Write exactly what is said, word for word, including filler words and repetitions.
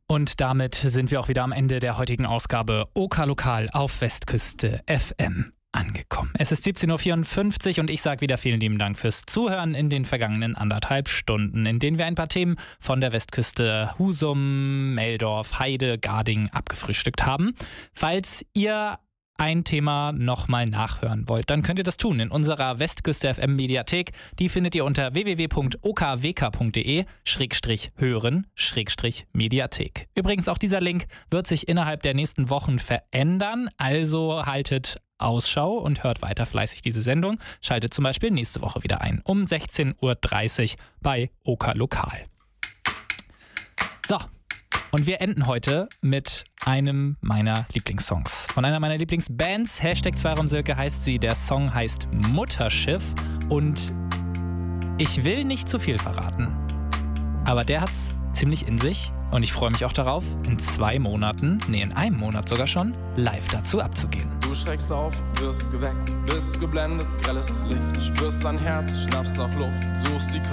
Und damit sind wir auch wieder am Ende der heutigen Ausgabe OK Lokal auf Westküste F M angekommen. Es ist siebzehn Uhr vierundfünfzig und ich sage wieder vielen lieben Dank fürs Zuhören in den vergangenen anderthalb Stunden, in denen wir ein paar Themen von der Westküste Husum, Meldorf, Heide, Garding abgefrühstückt haben. Falls ihr ein Thema nochmal nachhören wollt, dann könnt ihr das tun in unserer Westküste F M Mediathek. Die findet ihr unter w w w punkt o k w k punkt d e schrägstrich hören schrägstrich Mediathek. Übrigens, auch dieser Link wird sich innerhalb der nächsten Wochen verändern, also haltet Ausschau und hört weiter fleißig diese Sendung. Schaltet zum Beispiel nächste Woche wieder ein, um sechzehn Uhr dreißig bei OK Lokal. So. Und wir enden heute mit einem meiner Lieblingssongs. Von einer meiner Lieblingsbands, Hashtag Zweiraumsilke heißt sie. Der Song heißt Mutterschiff und ich will nicht zu viel verraten. Aber der hat's ziemlich in sich und ich freue mich auch darauf, in zwei Monaten, nee, in einem Monat sogar schon, live dazu abzugehen. Du schreckst auf, wirst geweckt, bist geblendet, grelles Licht, spürst dein Herz, schnappst nach Luft, suchst die